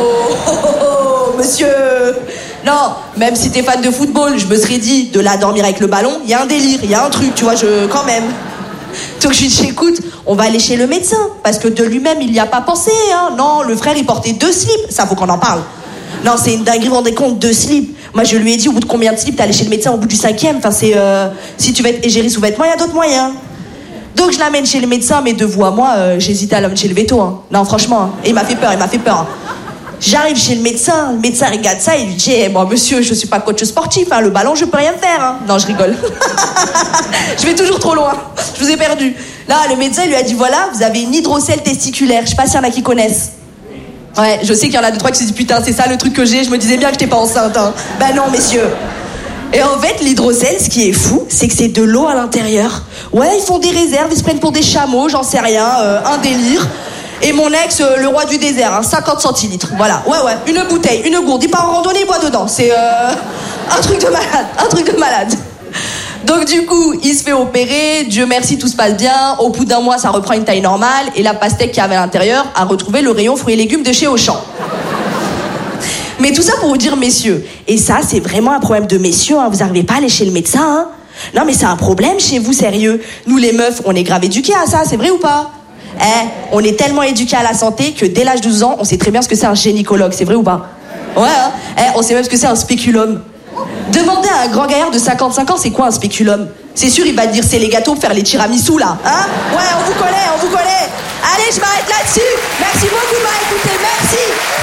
monsieur. Non, même si t'es fan de football, je me serais dit, de là à dormir avec le ballon, il y a un délire, il y a un truc, tu vois, quand même. Donc je lui dis, écoute, on va aller chez le médecin. Parce que de lui-même, il n'y a pas pensé, hein. Non, le frère, il portait 2 slips. Ça, faut qu'on en parle. Non, c'est une dinguerie, vous vous rendez compte, 2 slips. Moi, je lui ai dit, au bout de combien de slips t'es allé chez le médecin au bout du 5e? Enfin, c'est, si tu veux être égérie sous vêtements, il y a d'autres moyens. Donc, je l'amène chez le médecin, mais de vous à moi, j'hésitais à l'amener chez le veto, hein. Non, franchement, hein. Et il m'a fait peur. J'arrive chez le médecin regarde ça, il lui dit, bon, monsieur, je suis pas coach sportif, hein, le ballon, je peux rien faire, hein. Non, je rigole. Je vais toujours trop loin. Je vous ai perdu. Là, le médecin, il lui a dit, voilà, vous avez une hydrocèle testiculaire. Je sais pas s'il y en a qui connaissent. Ouais, je sais qu'il y en a 2-3 qui se disent putain, c'est ça le truc que j'ai, je me disais bien que j'étais pas enceinte, hein. Ben non, messieurs. Et en fait, l'hydrocèle, ce qui est fou, c'est que c'est de l'eau à l'intérieur. Ouais, ils font des réserves, ils se prennent pour des chameaux, j'en sais rien, un délire. Et mon ex, le roi du désert, hein, 50 centilitres, voilà. Ouais, une bouteille, une gourde, il part en randonnée, il boit dedans. C'est un truc de malade. Donc du coup, il se fait opérer, Dieu merci, tout se passe bien. Au bout d'1 mois, ça reprend une taille normale. Et la pastèque qu'il y avait à l'intérieur a retrouvé le rayon fruits et légumes de chez Auchan. Mais tout ça pour vous dire, messieurs, et ça, c'est vraiment un problème de messieurs, hein. Vous n'arrivez pas à aller chez le médecin, hein. Non, mais c'est un problème chez vous, sérieux. Nous, les meufs, on est grave éduqués à ça, c'est vrai ou pas? On est tellement éduqués à la santé que dès l'âge de 12 ans, on sait très bien ce que c'est un gynécologue, c'est vrai ou pas? Ouais, hein. On sait même ce que c'est un spéculum. Demandez à un grand gaillard de 55 ans, c'est quoi un spéculum? C'est sûr, il va te dire, c'est les gâteaux pour faire les tiramisu, là. Hein? Ouais, on vous connaît. Allez, je m'arrête là-dessus. Merci beaucoup de m'avoir écouté, merci.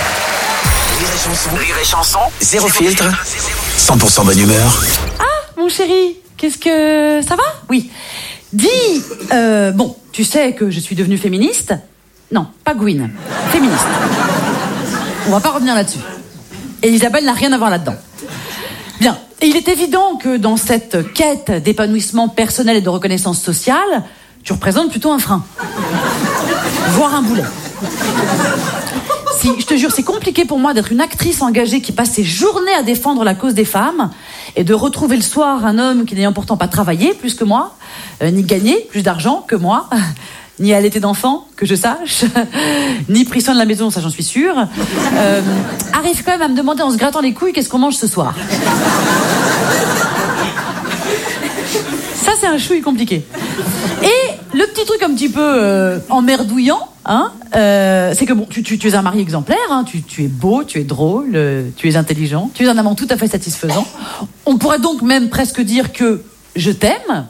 Rire et chanson, zéro filtre, 100% bonne humeur. Ah, mon chéri, qu'est-ce que... Ça va? Oui. Dis, bon, tu sais que je suis devenue féministe? Non, pas Gwyn. Féministe. On va pas revenir là-dessus. Et Isabelle n'a rien à voir là-dedans. Bien. Et il est évident que dans cette quête d'épanouissement personnel et de reconnaissance sociale, tu représentes plutôt un frein. Voire un boulet. Si, je te jure, c'est compliqué pour moi d'être une actrice engagée qui passe ses journées à défendre la cause des femmes et de retrouver le soir un homme qui n'ayant pourtant pas travaillé plus que moi, ni gagné plus d'argent que moi, ni allaité d'enfants, que je sache, ni pris soin de la maison, ça j'en suis sûre, arrive quand même à me demander en se grattant les couilles qu'est-ce qu'on mange ce soir. Ça, c'est un chouille compliqué. Et le petit truc un petit peu emmerdouillant, hein, c'est que bon, tu es un mari exemplaire, hein, tu es beau, tu es drôle, tu es intelligent, tu es un amant tout à fait satisfaisant. On pourrait donc même presque dire que je t'aime.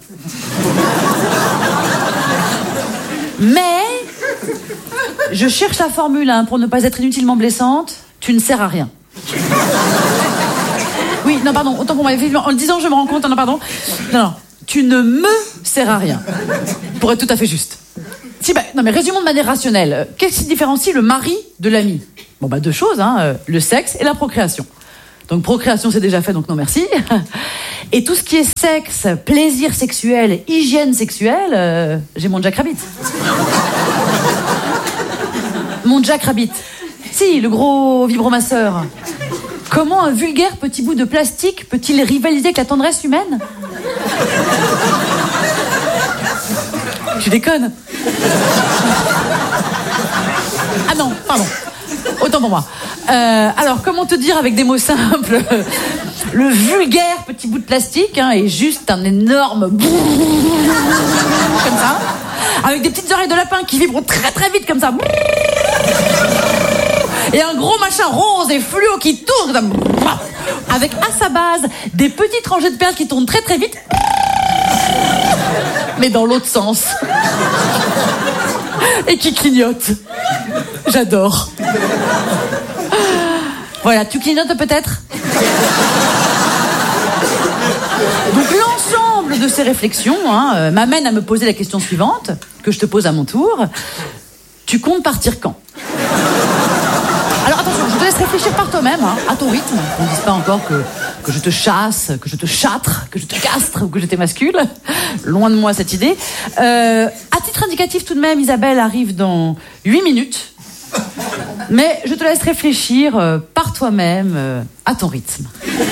Mais je cherche la formule, hein, pour ne pas être inutilement blessante. Tu ne sers à rien. Oui, non, pardon, autant pour moi. En le disant, je me rends compte, non, pardon. Non, tu ne me sers à rien. Pour être tout à fait juste. Non, mais résumons de manière rationnelle. Qu'est-ce qui différencie le mari de l'ami? Bon, deux choses, le sexe et la procréation. Donc, procréation, c'est déjà fait, donc non merci. Et tout ce qui est sexe, plaisir sexuel, hygiène sexuelle, j'ai mon Jack Rabbit. Mon Jack Rabbit. Si, le gros vibromasseur. Comment un vulgaire petit bout de plastique peut-il rivaliser avec la tendresse humaine? Tu déconnes. Ah non, pardon. Autant pour moi. Alors, comment te dire avec des mots simples? Le vulgaire petit bout de plastique est juste un énorme... comme ça. Avec des petites oreilles de lapin qui vibrent très très vite comme ça. Et un gros machin rose et fluo qui tourne avec à sa base des petites rangées de perles qui tournent très très vite, mais dans l'autre sens, et qui clignotent. J'adore. Voilà, tu clignotes peut-être? Donc l'ensemble de ces réflexions m'amène à me poser la question suivante, que je te pose à mon tour. Tu comptes partir quand? Alors attention, je te laisse réfléchir par toi-même, à ton rythme. Ne me dis pas encore que je te chasse, que je te châtre, que je te castre ou que je t'émascule. Loin de moi cette idée. À titre indicatif tout de même, Isabelle arrive dans 8 minutes. Mais je te laisse réfléchir par toi-même, à ton rythme.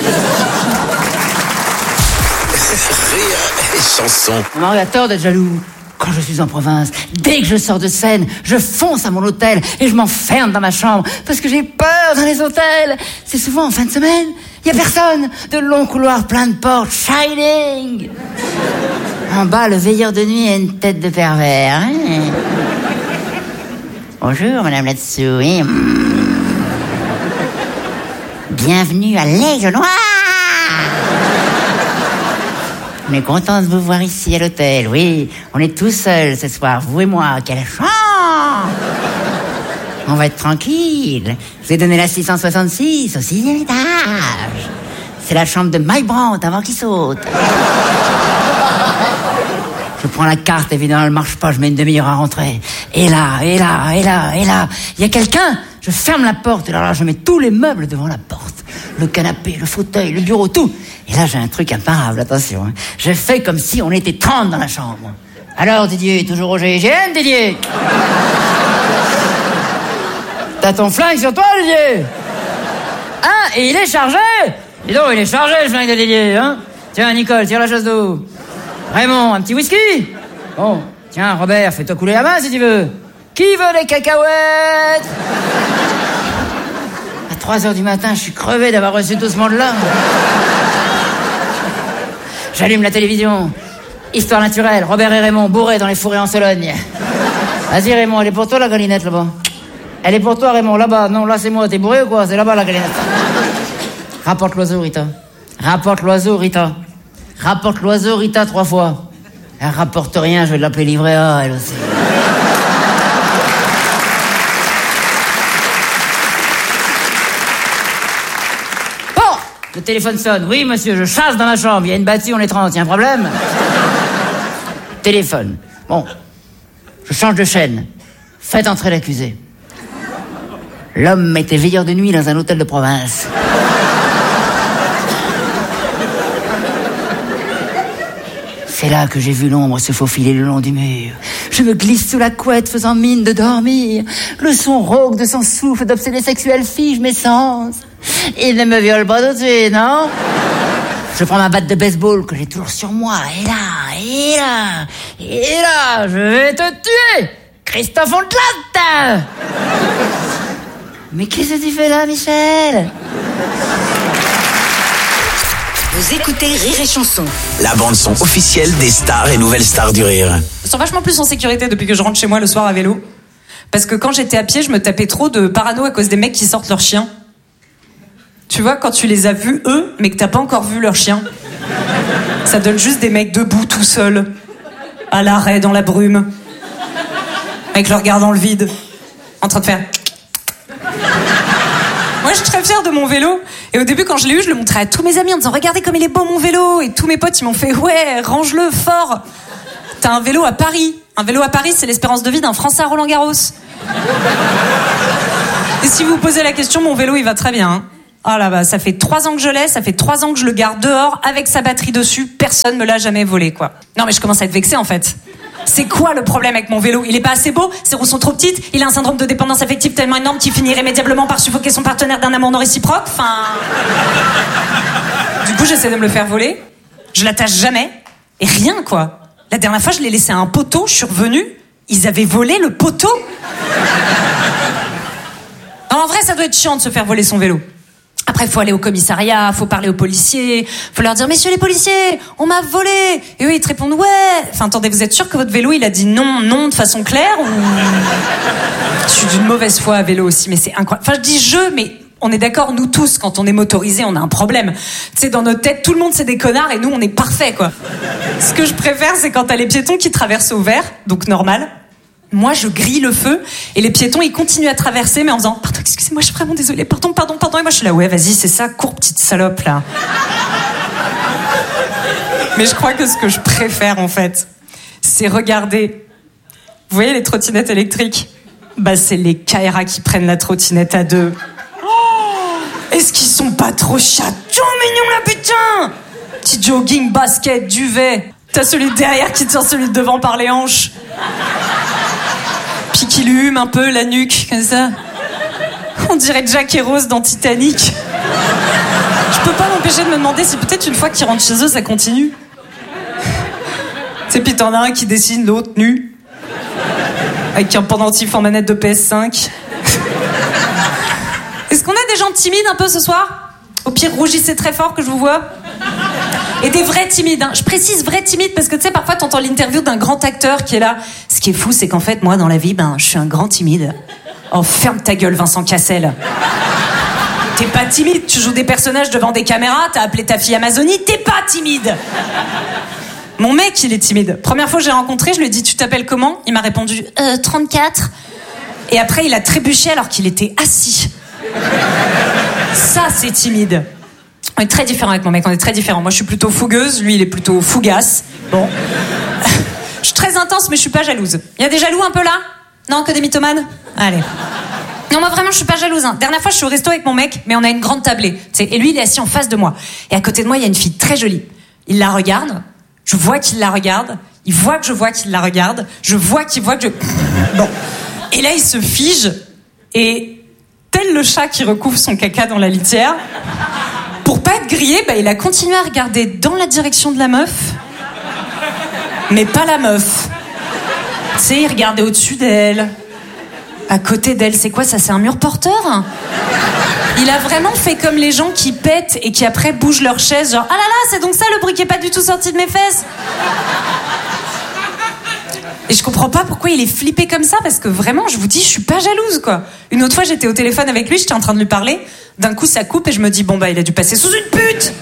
Rire et chanson. On a tort d'être jaloux. Quand je suis en province, dès que je sors de scène, je fonce à mon hôtel et je m'enferme dans ma chambre parce que j'ai peur dans les hôtels. C'est souvent en fin de semaine, il y a personne. De longs couloirs pleins de portes, shining. En bas, le veilleur de nuit a une tête de pervers. Bonjour, madame là-dessous. Bienvenue à l'Aigle Noir. On est content de vous voir ici à l'hôtel. Oui, on est tous seuls ce soir, vous et moi. Quelle chance! On va être tranquille. Je vous ai donné la 666 au 6e étage. C'est la chambre de Mike Brandt avant qu'il saute. Je prends la carte, évidemment, elle marche pas, je mets une demi-heure à rentrer. Et là, il y a quelqu'un. Je ferme la porte, et là, je mets tous les meubles devant la porte. Le canapé, le fauteuil, le bureau, tout. Et là, j'ai un truc imparable, attention. Je fais comme si on était 30 dans la chambre. Alors, Didier, toujours au GIGN, Didier? T'as ton flingue sur toi, Didier? Et il est chargé? Dis donc, il est chargé, le flingue de Didier, Tiens, Nicole, tire la chasse d'eau. Raymond, un petit whisky? Bon, tiens, Robert, fais-toi couler la main si tu veux. Qui veut des cacahuètes? À 3h du matin, je suis crevé d'avoir reçu tout ce monde-là. J'allume la télévision. Histoire naturelle, Robert et Raymond bourrés dans les fourrés en Sologne. Vas-y Raymond, elle est pour toi la galinette là-bas. Elle est pour toi Raymond, là-bas. Non, là c'est moi, t'es bourré ou quoi? C'est là-bas la galinette. Rapporte l'oiseau Rita. Rapporte l'oiseau Rita. Rapporte l'oiseau Rita 3 fois. Elle rapporte rien, je vais l'appeler livret A, elle aussi. Le téléphone sonne. Oui, monsieur, je chasse dans ma chambre. Il y a une bâtie, on est 30. Il y a un problème? Téléphone. Bon. Je change de chaîne. Faites entrer l'accusé. L'homme était veilleur de nuit dans un hôtel de province. C'est là que j'ai vu l'ombre se faufiler le long du mur. Je me glisse sous la couette faisant mine de dormir. Le son rauque de son souffle d'obsédé sexuel fige mes sens. Il ne me viole pas tout de suite, non? Je prends ma batte de baseball que j'ai toujours sur moi. Et là, je vais te tuer, Christophe Ondelat. Mais qu'est-ce que tu fais là, Michel? Vous écoutez Rire et Chanson. La bande-son officielle des stars et nouvelles stars du rire. Je sens vachement plus en sécurité depuis que je rentre chez moi le soir à vélo. Parce que quand j'étais à pied, je me tapais trop de parano à cause des mecs qui sortent leurs chiens. Tu vois, quand tu les as vus, eux, mais que t'as pas encore vu leur chien, ça donne juste des mecs debout tout seuls, à l'arrêt dans la brume, avec leur regard dans le vide, en train de faire... Oui, je suis très fière de mon vélo. Et au début, quand je l'ai eu, je le montrais à tous mes amis en disant regardez comme il est beau mon vélo. Et tous mes potes, ils m'ont fait ouais, range-le fort. T'as un vélo à Paris. Un vélo à Paris, c'est l'espérance de vie d'un Français à Roland-Garros. Et si vous vous posez la question, mon vélo, il va très bien. Hein. Oh là bah, ça fait 3 ans que je l'ai, ça fait 3 ans que je le garde dehors avec sa batterie dessus. Personne me l'a jamais volé, quoi. Non, mais je commence à être vexée, en fait. C'est quoi le problème avec mon vélo? Il est pas assez beau, ses roues sont trop petites, il a un syndrome de dépendance affective tellement énorme qu'il finit irrémédiablement par suffoquer son partenaire d'un amour non réciproque. Enfin... Du coup, j'essaie de me le faire voler. Je l'attache jamais. Et rien, quoi. La dernière fois, je l'ai laissé à un poteau, je suis revenue, ils avaient volé le poteau. Non, en vrai, ça doit être chiant de se faire voler son vélo. Après, faut aller au commissariat, faut parler aux policiers, faut leur dire « Messieurs les policiers, on m'a volé !» Et eux, ils te répondent « Ouais !» Enfin, attendez, vous êtes sûr que votre vélo, il a dit non de façon claire ou... Je suis d'une mauvaise foi à vélo aussi, mais c'est incroyable. Enfin, je dis « je », mais on est d'accord, nous tous, quand on est motorisé, on a un problème. Tu sais, dans notre tête, tout le monde, c'est des connards et nous, on est parfaits, quoi. Ce que je préfère, c'est quand t'as les piétons qui traversent au vert, donc normal. Moi, je grille le feu et les piétons, ils continuent à traverser, mais en faisant « Pardon, excusez-moi, je suis vraiment désolée, pardon. » Et moi, je suis là « Ouais, vas-y, c'est ça, cours, petite salope, là. » Mais je crois que ce que je préfère, en fait, c'est regarder. Vous voyez les trottinettes électriques? Bah, c'est les Kaira qui prennent la trottinette à 2. Oh, est-ce qu'ils sont pas trop chatons mignons, là, putain? Petit jogging, basket, duvet. T'as celui de derrière qui tient celui de devant par les hanches. Puis qui lui hume un peu la nuque, comme ça. On dirait Jack et Rose dans Titanic. Je peux pas m'empêcher de me demander si peut-être une fois qu'ils rentrent chez eux, ça continue. Tu sais, puis t'en as un qui dessine l'autre nu. Avec un pendentif en manette de PS5. Est-ce qu'on a des gens timides un peu ce soir? Au pire, rougissez très fort que je vous vois. Et des vrais timides, hein. Je précise vrais timides parce que tu sais, parfois t'entends l'interview d'un grand acteur qui est là. Ce qui est fou, c'est qu'en fait, moi, dans la vie, je suis un grand timide. Oh, ferme ta gueule, Vincent Cassel. T'es pas timide, tu joues des personnages devant des caméras, t'as appelé ta fille Amazonie, t'es pas timide. Mon mec, il est timide. Première fois que j'ai rencontré, je lui ai dit, tu t'appelles comment? Il m'a répondu, 34. Et après, il a trébuché alors qu'il était assis. Ça, c'est timide. On est très différents avec mon mec, on est très différents. Moi, je suis plutôt fougueuse, lui, il est plutôt fougasse. Bon. Je suis très intense, mais je suis pas jalouse. Il y a des jaloux un peu là? Non, que des mythomanes? Allez. Non, moi, vraiment, je suis pas jalouse. Hein. Dernière fois, je suis au resto avec mon mec, mais on a une grande tablée. T'sais, et lui, il est assis en face de moi. Et à côté de moi, il y a une fille très jolie. Il la regarde. Je vois qu'il la regarde. Il voit que je vois qu'il la regarde. Je vois qu'il voit que je... Bon. Et là, il se fige. Et tel le chat qui recouvre son caca dans la litière... Pour pas être grillé, il a continué à regarder dans la direction de la meuf, mais pas la meuf. Tu sais, il regardait au-dessus d'elle, à côté d'elle. C'est quoi ça? C'est un mur porteur? Il a vraiment fait comme les gens qui pètent et qui après bougent leur chaise, genre « Ah là là, c'est donc ça le bruit qui est pas du tout sorti de mes fesses !» Et je comprends pas pourquoi il est flippé comme ça, parce que vraiment, je vous dis, je suis pas jalouse, quoi. Une autre fois, j'étais au téléphone avec lui, j'étais en train de lui parler. D'un coup, ça coupe et je me dis, il a dû passer sous une pute.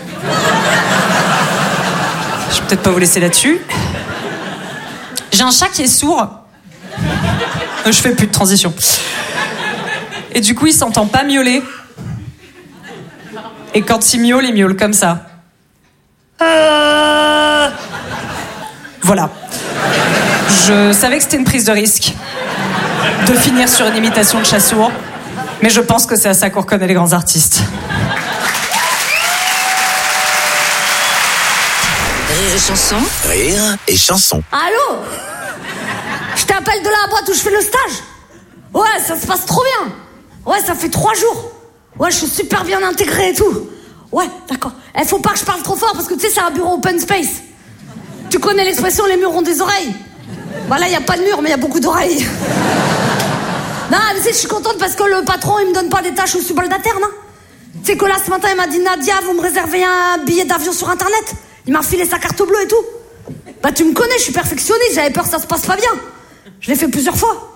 Je vais peut-être pas vous laisser là-dessus. J'ai un chat qui est sourd. Je fais plus de transition. Et du coup, il s'entend pas miauler. Et quand il miaule comme ça. Voilà. Je savais que c'était une prise de risque de finir sur une imitation de chat sourd, mais je pense que c'est à ça qu'on reconnaît les grands artistes. Rire et chanson. Rire et chanson. Allô? Je t'appelle de la boîte où je fais le stage. Ouais, ça se passe trop bien. Ouais, ça fait 3 jours. Ouais, je suis super bien intégrée et tout. Ouais, d'accord. Faut pas que je parle trop fort parce que tu sais, c'est un bureau open space. Tu connais l'expression les murs ont des oreilles? Bah là, il n'y a pas de mur, mais il y a beaucoup d'oreilles. Non, mais tu sais, je suis contente parce que le patron, il me donne pas des tâches aux subalternes, hein. Tu sais que là, ce matin, il m'a dit, Nadia, vous me réservez un billet d'avion sur Internet. Il m'a filé sa carte bleue et tout. Bah, tu me connais, je suis perfectionniste, j'avais peur que ça se passe pas bien. Je l'ai fait plusieurs fois.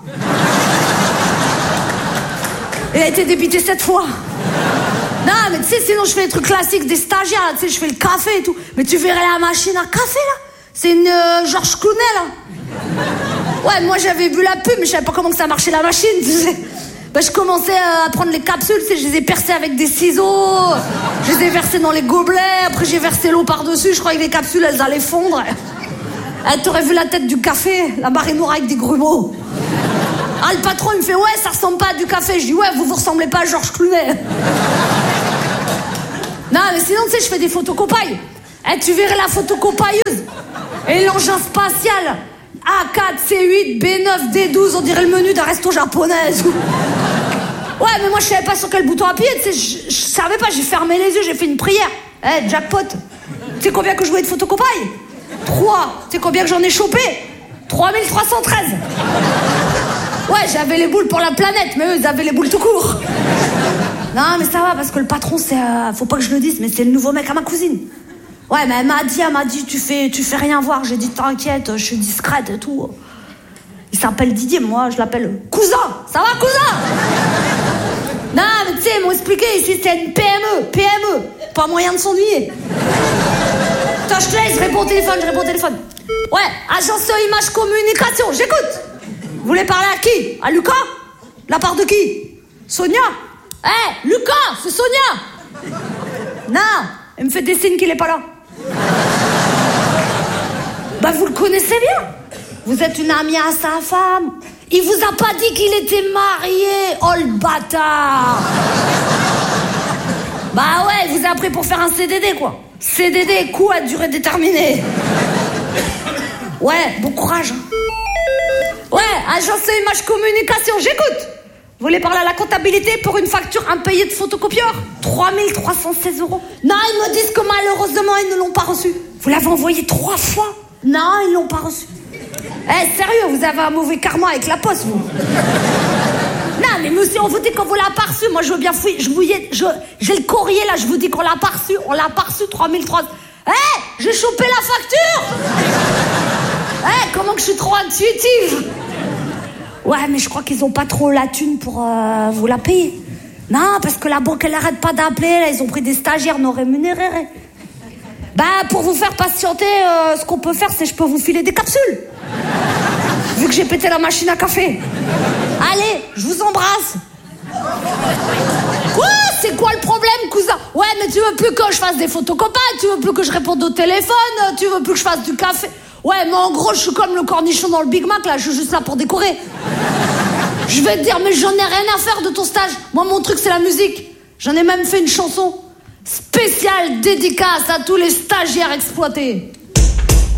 Il a été débité 7 fois. Non, mais tu sais, sinon, je fais des trucs classiques des stagiaires, tu sais, je fais le café et tout. Mais tu verrais la machine à café, là. C'est une Georges Clooney, là. Ouais, moi, j'avais vu la pub, mais je savais pas comment que ça marchait, la machine, tu sais. Bah, je commençais à prendre les capsules, tu sais, je les ai percées avec des ciseaux. Je les ai versées dans les gobelets. Après, j'ai versé l'eau par-dessus. Je croyais que les capsules, elles allaient fondre. T'aurais vu la tête du café, la barre est noire avec des grumeaux. Ah, le patron, il me fait, ouais, ça ressemble pas à du café. Je dis, ouais, vous ressemblez pas à Georges Clooney. Non, mais sinon, tu sais, je fais des photocopailles. Tu verrais la photocopailleuse. Et l'engin spatial. A4, C8, B9, D12, on dirait le menu d'un resto japonais. Ouais, mais moi, je savais pas sur quel bouton appuyer, tu sais, je savais pas, j'ai fermé les yeux, j'ai fait une prière. Jackpot. Tu sais combien que je jouais de photocopailles 3. Tu sais combien que j'en ai chopé 3313. Ouais, j'avais les boules pour la planète, mais eux, ils avaient les boules tout court. Non, mais ça va, parce que le patron, c'est... faut pas que je le dise, mais c'est le nouveau mec à ma cousine. Ouais, mais elle m'a dit, tu fais rien voir. J'ai dit, t'inquiète, je suis discrète et tout. Il s'appelle Didier, moi, je l'appelle cousin. Ça va, cousin? Non, mais tu sais, ils m'ont expliqué, ici, c'est une PME. Pas moyen de s'ennuyer. Attends, je te laisse, je réponds au téléphone. Ouais, agence image communication, j'écoute. Vous voulez parler à qui? À Lucas? La part de qui? Sonia? Lucas, c'est Sonia. Non, elle me fait des signes qu'il est pas là. Bah, vous le connaissez bien. Vous êtes une amie à sa femme. Il vous a pas dit qu'il était marié. Oh, le bâtard. Bah ouais, il vous a appris pour faire un CDD, quoi. CDD, coup à durée déterminée. Ouais, bon courage. Ouais, agence image communication, j'écoute. Vous voulez parler à la comptabilité pour une facture impayée de photocopieur 3316 €. Non, ils me disent que malheureusement, ils ne l'ont pas reçu. Vous l'avez envoyé 3 fois? Non, ils l'ont pas reçu. Sérieux, vous avez un mauvais karma avec la poste, vous. Non, mais monsieur, on vous dit qu'on vous l'a pas reçu. Moi, je veux bien fouiller. J'ai le courrier, là, je vous dis qu'on l'a pas reçu. On l'a pas reçu, 3300. J'ai chopé la facture. Comment que je suis trop intuitive. Ouais, mais je crois qu'ils ont pas trop la thune pour vous la payer. Non, parce que la banque, elle arrête pas d'appeler. Là, ils ont pris des stagiaires non rémunérés. Bah, pour vous faire patienter, ce qu'on peut faire, c'est je peux vous filer des capsules. Vu que j'ai pété la machine à café. Allez, je vous embrasse. Quoi? C'est quoi le problème, cousin? Ouais, mais tu veux plus que je fasse des photocopies, tu veux plus que je réponde au téléphone, tu veux plus que je fasse du café. Ouais, mais en gros, je suis comme le cornichon dans le Big Mac, là, je suis juste là pour décorer. Je vais te dire, mais j'en ai rien à faire de ton stage. Moi, mon truc, c'est la musique. J'en ai même fait une chanson spéciale dédicace à tous les stagiaires exploités.